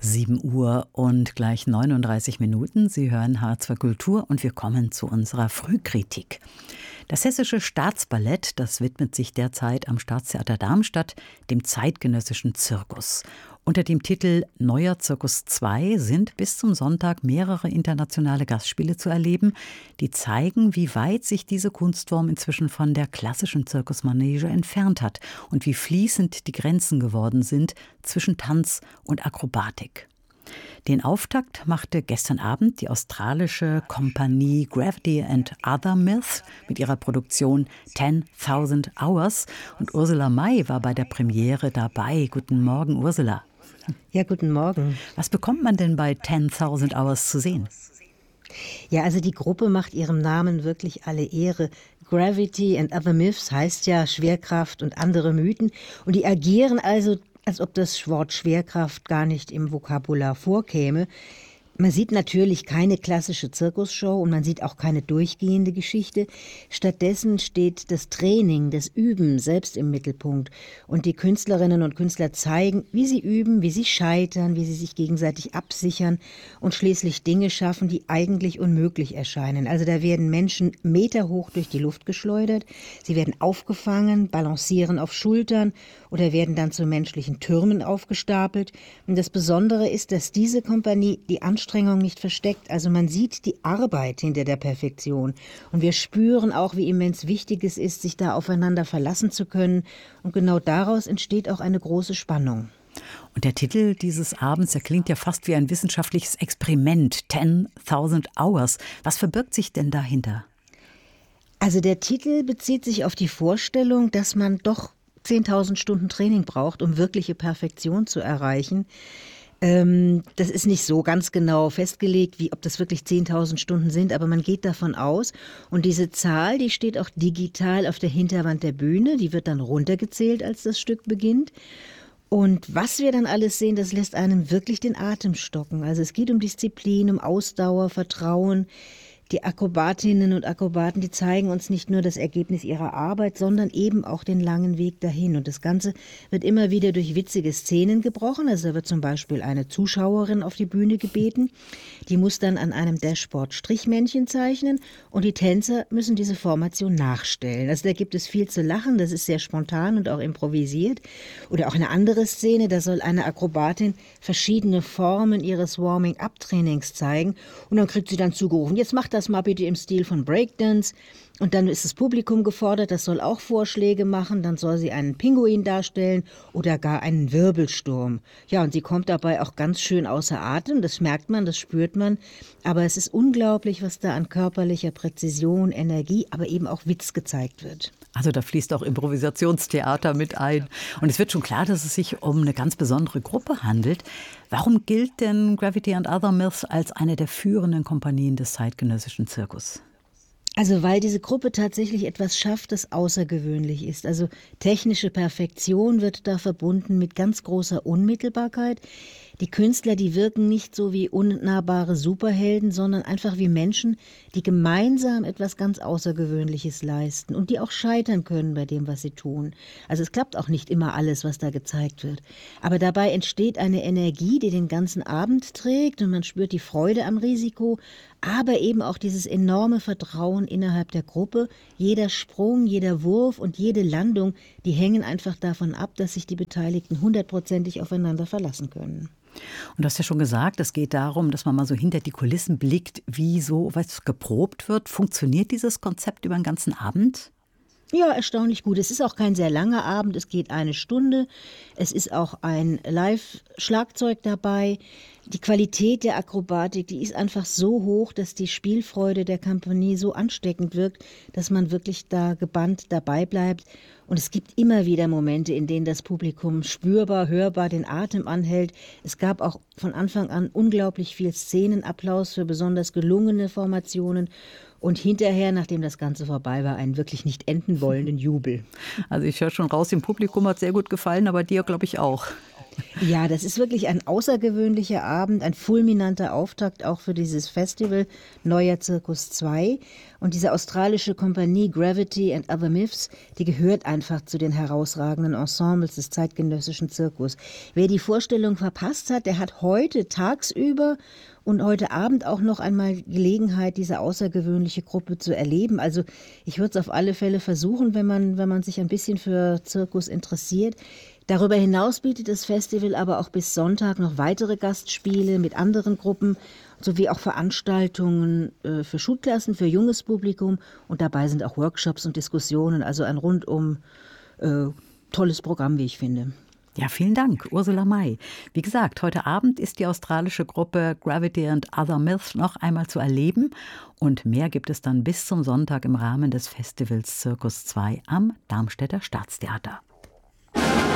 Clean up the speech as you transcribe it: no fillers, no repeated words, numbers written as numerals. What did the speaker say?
7 Uhr und gleich 39 Minuten. Sie hören H2 Kultur und wir kommen zu unserer Frühkritik. Das Hessische Staatsballett, das widmet sich derzeit am Staatstheater Darmstadt dem zeitgenössischen Zirkus. Unter dem Titel Neuer Zirkus 2 sind bis zum Sonntag mehrere internationale Gastspiele zu erleben, die zeigen, wie weit sich diese Kunstform inzwischen von der klassischen Zirkusmanege entfernt hat und wie fließend die Grenzen geworden sind zwischen Tanz und Akrobatik. Den Auftakt machte gestern Abend die australische Kompanie Gravity and Other Myths mit ihrer Produktion 10.000 Hours. Und Ursula May war bei der Premiere dabei. Guten Morgen, Ursula. Ja, guten Morgen. Was bekommt man denn bei 10.000 Hours zu sehen? Ja, also die Gruppe macht ihrem Namen wirklich alle Ehre. Gravity and Other Myths heißt ja Schwerkraft und andere Mythen. Und die agieren also, als ob das Wort Schwerkraft gar nicht im Vokabular vorkäme. Man sieht natürlich keine klassische Zirkusshow und man sieht auch keine durchgehende Geschichte. Stattdessen steht das Training, das Üben selbst im Mittelpunkt. Und die Künstlerinnen und Künstler zeigen, wie sie üben, wie sie scheitern, wie sie sich gegenseitig absichern und schließlich Dinge schaffen, die eigentlich unmöglich erscheinen. Also da werden Menschen meterhoch durch die Luft geschleudert, sie werden aufgefangen, balancieren auf Schultern oder werden dann zu menschlichen Türmen aufgestapelt. Und das Besondere ist, dass diese Kompanie die Anstrengung nicht versteckt. Also man sieht die Arbeit hinter der Perfektion. Und wir spüren auch, wie immens wichtig es ist, sich da aufeinander verlassen zu können. Und genau daraus entsteht auch eine große Spannung. Und der Titel dieses Abends, der klingt ja fast wie ein wissenschaftliches Experiment. 10.000 Hours. Was verbirgt sich denn dahinter? Also der Titel bezieht sich auf die Vorstellung, dass man doch 10.000 Stunden Training braucht, um wirkliche Perfektion zu erreichen. Das ist nicht so ganz genau festgelegt, wie ob das wirklich 10.000 Stunden sind, aber man geht davon aus. Und diese Zahl, die steht auch digital auf der Hinterwand der Bühne, die wird dann runtergezählt, als das Stück beginnt. Und was wir dann alles sehen, das lässt einem wirklich den Atem stocken. Also es geht um Disziplin, um Ausdauer, Vertrauen. Die Akrobatinnen und Akrobaten, die zeigen uns nicht nur das Ergebnis ihrer Arbeit, sondern eben auch den langen Weg dahin. Und das Ganze wird immer wieder durch witzige Szenen gebrochen. Also da wird zum Beispiel eine Zuschauerin auf die Bühne gebeten. Die muss dann an einem Dashboard Strichmännchen zeichnen und die Tänzer müssen diese Formation nachstellen. Also da gibt es viel zu lachen, das ist sehr spontan und auch improvisiert. Oder auch eine andere Szene, da soll eine Akrobatin verschiedene Formen ihres Warming-up-Trainings zeigen und dann kriegt sie dann zugerufen, jetzt macht das mal bitte im Stil von Breakdance. Und dann ist das Publikum gefordert, das soll auch Vorschläge machen. Dann soll sie einen Pinguin darstellen oder gar einen Wirbelsturm. Ja, und sie kommt dabei auch ganz schön außer Atem. Das merkt man, das spürt man. Aber es ist unglaublich, was da an körperlicher Präzision, Energie, aber eben auch Witz gezeigt wird. Also da fließt auch Improvisationstheater mit ein. Und es wird schon klar, dass es sich um eine ganz besondere Gruppe handelt. Warum gilt denn Gravity and Other Myths als eine der führenden Kompanien des zeitgenössischen Zirkus? Also weil diese Gruppe tatsächlich etwas schafft, das außergewöhnlich ist. Also technische Perfektion wird da verbunden mit ganz großer Unmittelbarkeit. Die Künstler, die wirken nicht so wie unnahbare Superhelden, sondern einfach wie Menschen, die gemeinsam etwas ganz Außergewöhnliches leisten und die auch scheitern können bei dem, was sie tun. Also es klappt auch nicht immer alles, was da gezeigt wird. Aber dabei entsteht eine Energie, die den ganzen Abend trägt und man spürt die Freude am Risiko, aber eben auch dieses enorme Vertrauen innerhalb der Gruppe. Jeder Sprung, jeder Wurf und jede Landung, die hängen einfach davon ab, dass sich die Beteiligten 100%ig aufeinander verlassen können. Und du hast ja schon gesagt, es geht darum, dass man mal so hinter die Kulissen blickt, wie so was geprobt wird. Funktioniert dieses Konzept über den ganzen Abend? Ja, erstaunlich gut. Es ist auch kein sehr langer Abend, es geht 1 Stunde. Es ist auch ein Live-Schlagzeug dabei. Die Qualität der Akrobatik, die ist einfach so hoch, dass die Spielfreude der Kompanie so ansteckend wirkt, dass man wirklich da gebannt dabei bleibt. Und es gibt immer wieder Momente, in denen das Publikum spürbar, hörbar den Atem anhält. Es gab auch von Anfang an unglaublich viel Szenenapplaus für besonders gelungene Formationen. Und hinterher, nachdem das Ganze vorbei war, einen wirklich nicht enden wollenden Jubel. Also ich höre schon raus, dem Publikum hat sehr gut gefallen, aber dir glaube ich auch. Ja, das ist wirklich ein außergewöhnlicher Abend, ein fulminanter Auftakt auch für dieses Festival Neuer Zirkus 2. Und diese australische Kompanie Gravity and Other Myths, die gehört einfach zu den herausragenden Ensembles des zeitgenössischen Zirkus. Wer die Vorstellung verpasst hat, der hat heute tagsüber und heute Abend auch noch einmal Gelegenheit, diese außergewöhnliche Gruppe zu erleben. Also ich würde es auf alle Fälle versuchen, wenn man sich ein bisschen für Zirkus interessiert. Darüber hinaus bietet das Festival aber auch bis Sonntag noch weitere Gastspiele mit anderen Gruppen sowie auch Veranstaltungen für Schulklassen, für junges Publikum. Und dabei sind auch Workshops und Diskussionen, also ein rundum tolles Programm, wie ich finde. Ja, vielen Dank, Ursula May. Wie gesagt, heute Abend ist die australische Gruppe Gravity and Other Myths noch einmal zu erleben. Und mehr gibt es dann bis zum Sonntag im Rahmen des Festivals Zirkus 2 am Darmstädter Staatstheater.